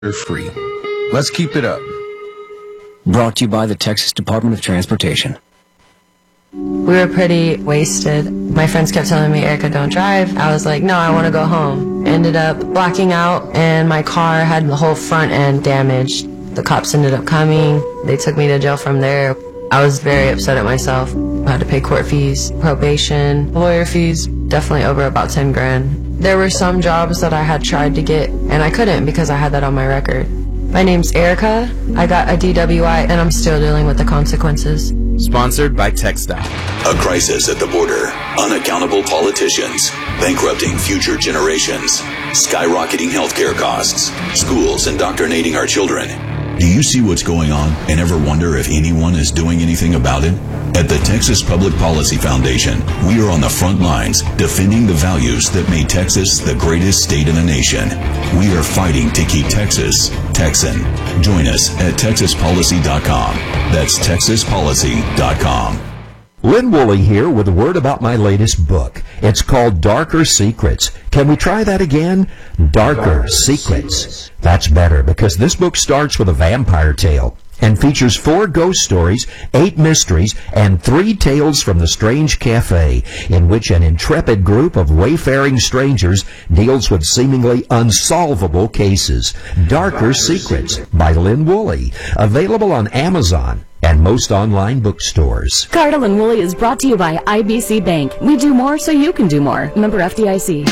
They're free. Let's keep it up. Brought to you by the Texas Department of Transportation. We were pretty wasted. My friends kept telling me, Erica, don't drive. I was like, no, I want to go home. Ended up blacking out, and my car had the whole front end damaged. The cops ended up coming. They took me to jail from there. I was very upset at myself. I had to pay court fees, probation, lawyer fees, definitely over about 10 grand. There were some jobs that I had tried to get, and I couldn't because I had that on my record. My name's Erica. I got a DWI, and I'm still dealing with the consequences. Sponsored by TxDOT. A crisis at the border, unaccountable politicians, bankrupting future generations, skyrocketing healthcare costs, schools indoctrinating our children. Do you see what's going on and ever wonder if anyone is doing anything about it? At the Texas Public Policy Foundation, we are on the front lines defending the values that made Texas the greatest state in the nation. We are fighting to keep Texas Texan. Join us at TexasPolicy.com. That's TexasPolicy.com. Lynn Woolley here with a word about my latest book. It's called Darker Secrets. Can we try that again? Darker Secrets. That's better because this book starts with a vampire tale and features 4 ghost stories, 8 mysteries, and 3 tales from the Strange Cafe, in which an intrepid group of wayfaring strangers deals with seemingly unsolvable cases. Darker Secrets by Lynn Woolley. Available on Amazon and most online bookstores. Cardle and Woolley is brought to you by IBC Bank. We do more so you can do more. Member FDIC.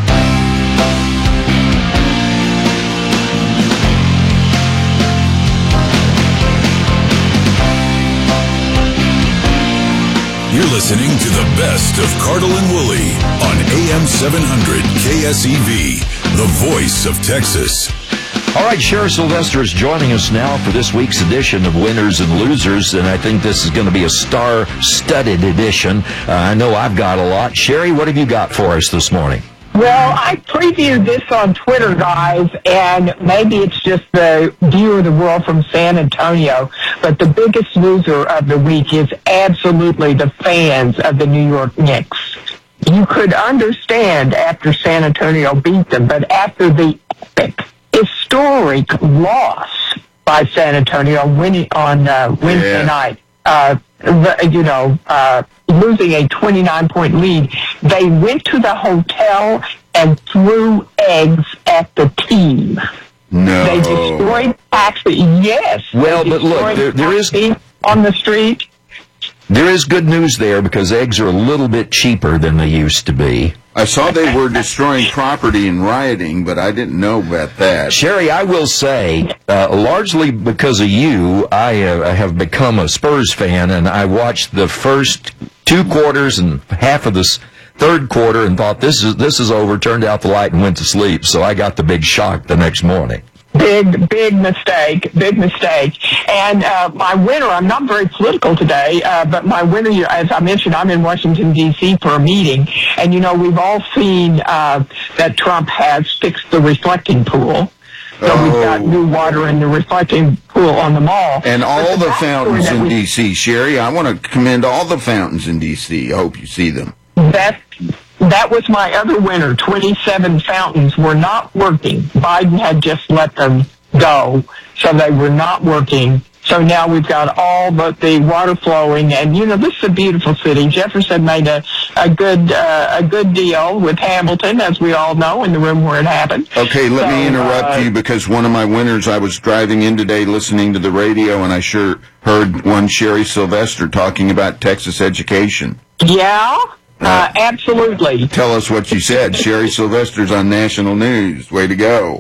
You're listening to the best of Cardle and Woolley on AM 700 KSEV, the voice of Texas. All right, Sherry Sylvester is joining us now for this week's edition of Winners and Losers, and I think this is going to be a star-studded edition. I know I've got a lot. Sherry, what have you got for us this morning? Well, I previewed this on Twitter, guys, and maybe it's just the view of the world from San Antonio, but the biggest loser of the week is absolutely the fans of the New York Knicks. You could understand after San Antonio beat them, but after the epic, historic loss by San Antonio winning on Wednesday night, losing a 29-point lead, they went to the hotel and threw eggs at the team. No. They destroyed taxi. Yes. Well, but look, there is on the street. There is good news there because eggs are a little bit cheaper than they used to be. I saw they were destroying property and rioting, but I didn't know about that. Sherry, I will say, largely because of you, I have become a Spurs fan, and I watched the first 2 quarters and half of this third quarter and thought, this is over, turned out the light and went to sleep. So I got the big shock the next morning. Big mistake. And my winner, I'm not very political today, but my winner, as I mentioned, I'm in Washington, D.C. for a meeting. And, we've all seen that Trump has fixed the reflecting pool. So we've got new water in the reflecting pool on the mall. And all the fountains in D.C., Sherry, I want to commend all the fountains in D.C. I hope you see them. That was my other winner. 27 fountains were not working. Biden had just let them go, so they were not working. So now we've got all but the water flowing, and this is a beautiful city. Jefferson made a good deal with Hamilton, as we all know, in the room where it happened. Okay, let me interrupt you because one of my winners, I was driving in today listening to the radio, and I sure heard one Sherry Sylvester talking about Texas education. Yeah. Absolutely. Tell us what you said. Sherry Sylvester's on national news. Way to go.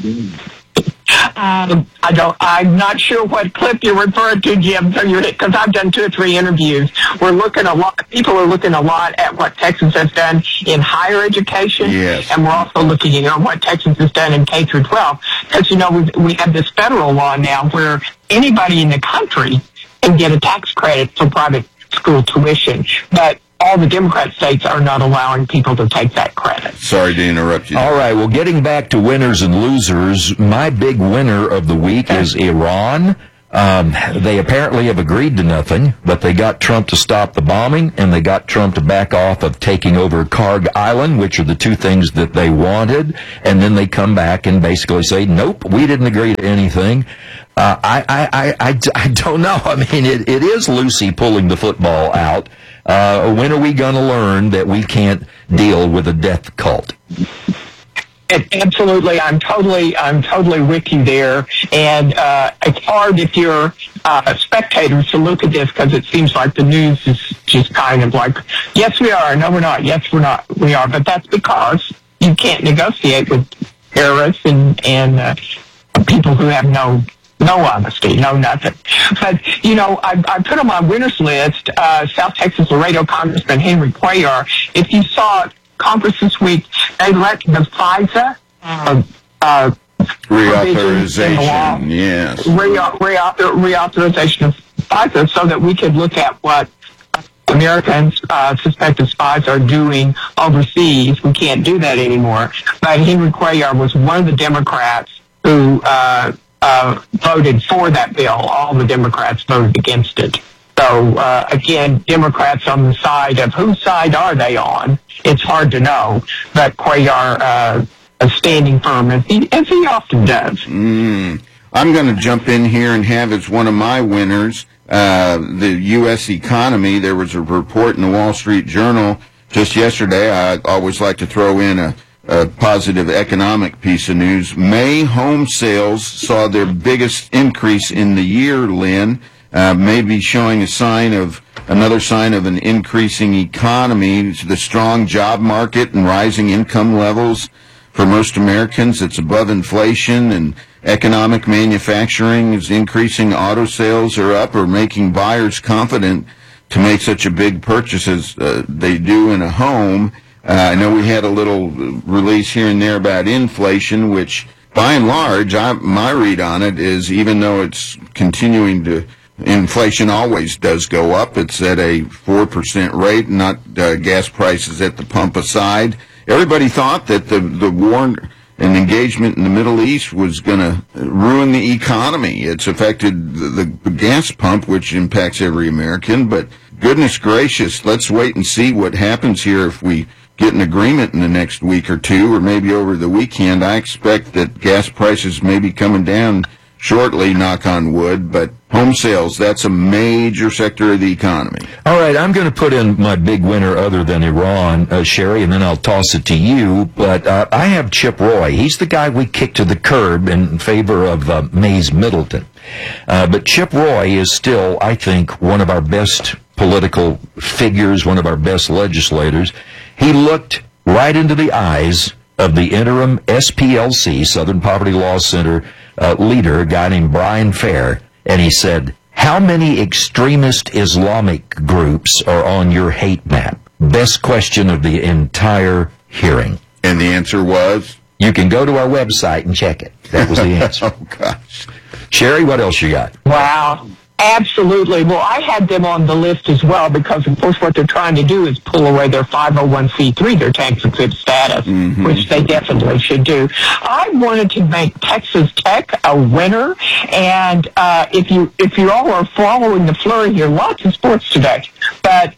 I'm not sure what clip you're referring to, Jim, because I've done 2 or 3 interviews. People are looking a lot at what Texas has done in higher education. Yes. And we're also looking at what Texas has done in K through 12. Because, we have this federal law now where anybody in the country can get a tax credit for private school tuition. But all the Democrat states are not allowing people to take that credit. Sorry to interrupt you. All right, well, getting back to winners and losers, my big winner of the week is Iran. They apparently have agreed to nothing, but they got Trump to stop the bombing, and they got Trump to back off of taking over Karg Island, which are the two things that they wanted, and then they come back and basically say, nope, we didn't agree to anything. I don't know. I mean, it is Lucy pulling the football out. When are we going to learn that we can't deal with a death cult? Absolutely, I'm totally with you there, and it's hard if you're spectators to look at this because it seems like the news is just kind of like, yes we are, no we're not, yes we're not, we are, but that's because you can't negotiate with terrorists and people who have no honesty, no nothing. But, I put on my winners list South Texas Laredo Congressman Henry Cuellar. If you saw Congress this week, they let the FISA reauthorization, yes. Reauthorization of FISA so that we could look at what Americans suspected spies are doing overseas. We can't do that anymore. But Henry Cuellar was one of the Democrats who voted for that bill. All the Democrats voted against it. So, again, Democrats on the side of whose side are they on? It's hard to know. But Cuellar standing firm, as he often does. I'm going to jump in here and have as one of my winners the U.S. economy. There was a report in the Wall Street Journal just yesterday. I always like to throw in a positive economic piece of news. May home sales saw their biggest increase in the year, Lynn. Maybe showing another sign of an increasing economy. The strong job market and rising income levels for most Americans. It's above inflation, and economic manufacturing is increasing. Auto sales are up, or making buyers confident to make such a big purchase as they do in a home. I know we had a little release here and there about inflation, which by and large, my read on it is, even though it's continuing to, inflation always does go up. It's at a 4% rate, not gas prices at the pump aside. Everybody thought that the war and engagement in the Middle East was going to ruin the economy. It's affected the gas pump, which impacts every American. But goodness gracious, let's wait and see what happens here if we get an agreement in the next week or two, or maybe over the weekend. I expect that gas prices may be coming down shortly, knock on wood, but home sales, that's a major sector of the economy. All right, I'm going to put in my big winner other than Iran, Sherry, and then I'll toss it to you. But I have Chip Roy. He's the guy we kicked to the curb in favor of Mays Middleton. But Chip Roy is still, I think, one of our best political figures, one of our best legislators. He looked right into the eyes of the interim SPLC, Southern Poverty Law Center, leader, a guy named Brian Fair, and he said, how many extremist Islamic groups are on your hate map? Best question of the entire hearing. And the answer was? You can go to our website and check it. That was the answer. Oh, gosh. Sherry, what else you got? Wow. Absolutely. Well, I had them on the list as well because, of course, what they're trying to do is pull away their 501c3, their tax-exempt status, which they definitely should do. I wanted to make Texas Tech a winner, and if you all are following the flurry here, lots of sports today. But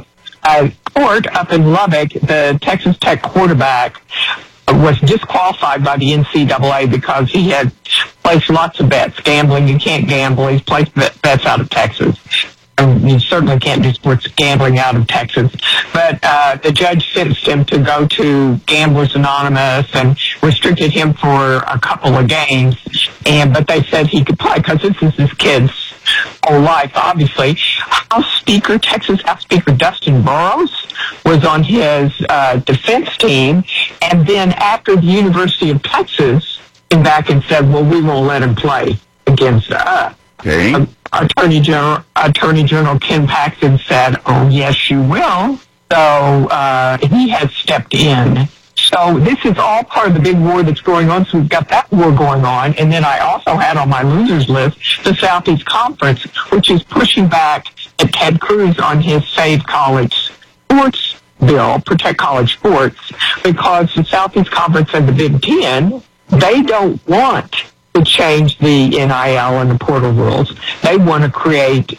Court up in Lubbock, the Texas Tech quarterback, was disqualified by the NCAA because he had placed lots of bets. Gambling, you can't gamble. He's placed bets out of Texas. And you certainly can't do sports gambling out of Texas. But the judge sentenced him to go to Gamblers Anonymous and restricted him for a couple of games. But they said he could play because this is his kid's whole life, obviously. Texas House Speaker Dustin Burrows was on his defense team. And then after the University of Texas came back and said, well, we won't let him play against us. Okay. Attorney General Ken Paxton said, oh, yes, you will. So he has stepped in. So this is all part of the big war that's going on. So we've got that war going on. And then I also had on my losers list the Southeast Conference, which is pushing back at Ted Cruz on his Save College Sports bill, Protect College Sports, because the Southeast Conference and the Big Ten, they don't want would change the NIL and the portal rules. They want to create,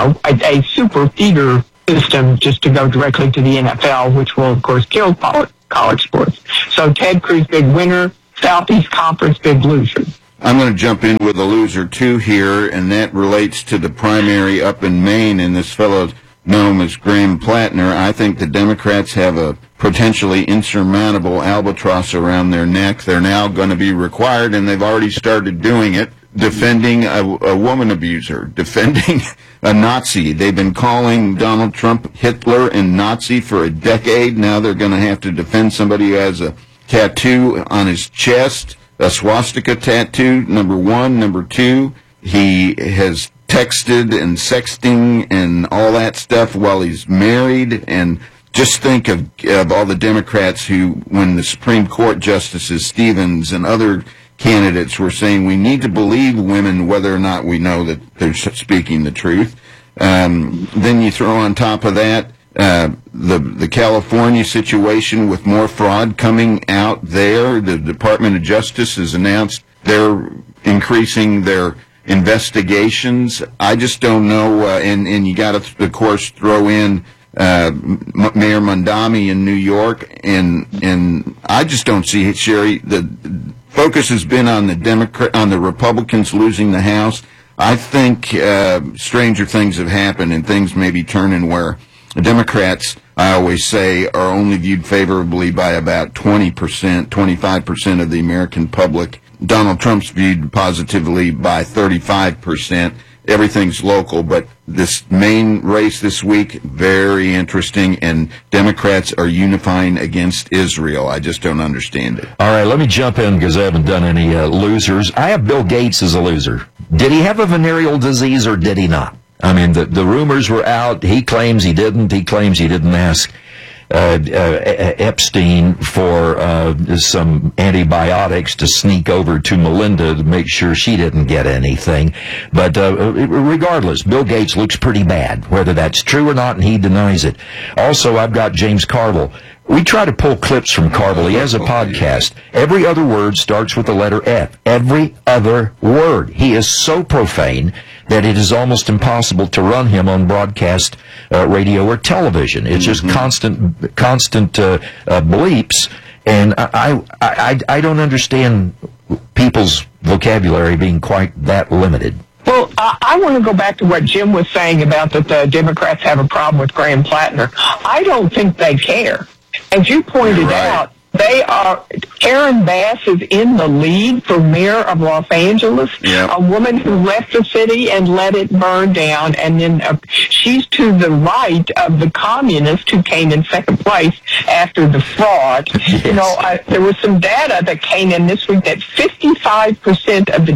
a super feeder system just to go directly to the NFL, which will, of course, kill college sports. So Ted Cruz, big winner. Southeast Conference, big loser. I'm going to jump in with a loser, too, here, and that relates to the primary up in Maine, and this fellow known as Graham Plattner. I think the Democrats have a potentially insurmountable albatross around their neck. They're now going to be required, and they've already started doing it, defending a woman abuser, defending a Nazi. They've been calling Donald Trump Hitler and Nazi for a decade. Now they're going to have to defend somebody who has a tattoo on his chest, a swastika tattoo, number one. Number two, he has texted and sexting and all that stuff while he's married. And just think of all the Democrats who, when the Supreme Court Justices Stevens and other candidates were saying we need to believe women whether or not we know that they're speaking the truth. Then you throw on top of that the California situation with more fraud coming out there. The Department of Justice has announced they're increasing their investigations. I just don't know, and you got to, of course, throw in Mayor Mondami in New York, and I just don't see it, Sherry. The focus has been on the Republicans losing the House. I think stranger things have happened, and things may be turning where the Democrats, I always say, are only viewed favorably by about 20%, 25% of the American public. Donald Trump's viewed positively by 35%. Everything's local, but this main race this week, very interesting, and Democrats are unifying against Israel. I just don't understand it. All right, let me jump in because I haven't done any losers. I have Bill Gates as a loser. Did he have a venereal disease or did he not? I mean, the rumors were out. He claims he didn't. He claims he didn't ask Epstein for some antibiotics to sneak over to Melinda to make sure she didn't get anything. But regardless, Bill Gates looks pretty bad, whether that's true or not, and he denies it. Also, I've got James Carville. We try to pull clips from Carville. He has a podcast. Every other word starts with the letter F. Every other word. He is so profane that it is almost impossible to run him on broadcast radio or television. It's just constant bleeps, and I don't understand people's vocabulary being quite that limited. Well, I want to go back to what Jim was saying about that the Democrats have a problem with Graham Plattner. I don't think they care. As you pointed out, Karen Bass is in the lead for mayor of Los Angeles, a woman who left the city and let it burn down, and then she's to the right of the communist who came in second place after the fraud. Yes. There was some data that came in this week that 55% of the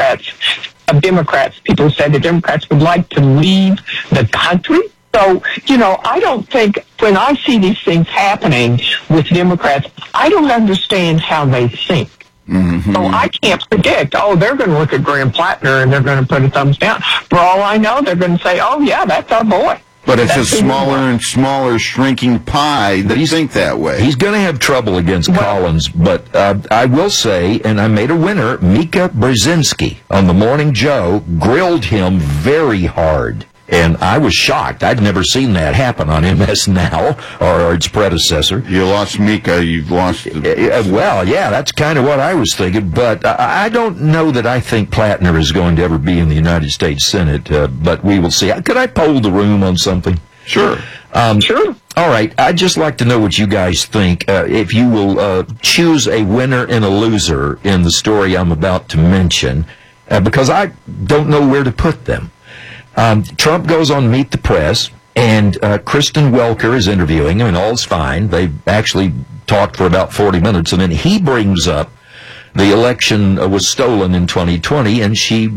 Democrats, people said the Democrats would like to leave the country. So, I don't think, when I see these things happening with Democrats, I don't understand how they think. Mm-hmm. So I can't predict, they're going to look at Graham Plattner and they're going to put a thumbs down. For all I know, they're going to say, yeah, that's our boy. But it's a smaller and smaller shrinking pie that think that way. He's going to have trouble against Collins, but I will say, and I made a winner, Mika Brzezinski on the Morning Joe grilled him very hard. And I was shocked. I'd never seen that happen on MS Now or its predecessor. You lost Mika, you've lost... Well, yeah, that's kind of what I was thinking. But I don't know that I think Plattner is going to ever be in the United States Senate, but we will see. Could I poll the room on something? Sure. Sure. All right. I'd just like to know what you guys think. If you will choose a winner and a loser in the story I'm about to mention, because I don't know where to put them. Trump goes on Meet the Press, and Kristen Welker is interviewing him, and all's fine. They actually talked for about 40 minutes, and then he brings up the election was stolen in 2020, and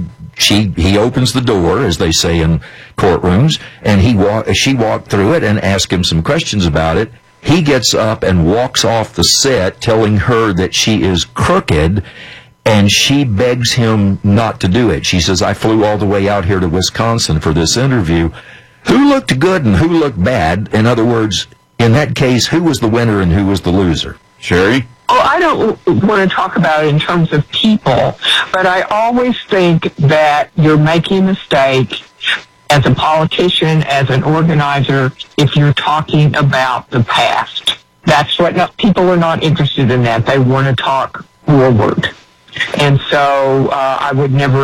he opens the door, as they say in courtrooms, and she walked through it and asked him some questions about it. He gets up and walks off the set, telling her that she is crooked, and she begs him not to do it. She says, I flew all the way out here to Wisconsin for this interview. Who looked good and who looked bad? In other words, in that case, who was the winner and who was the loser? Sherry? Oh, I don't want to talk about it in terms of people, but I always think that you're making a mistake as a politician, as an organizer, if you're talking about the past. That's what people are not interested in that. They want to talk forward. And so I would never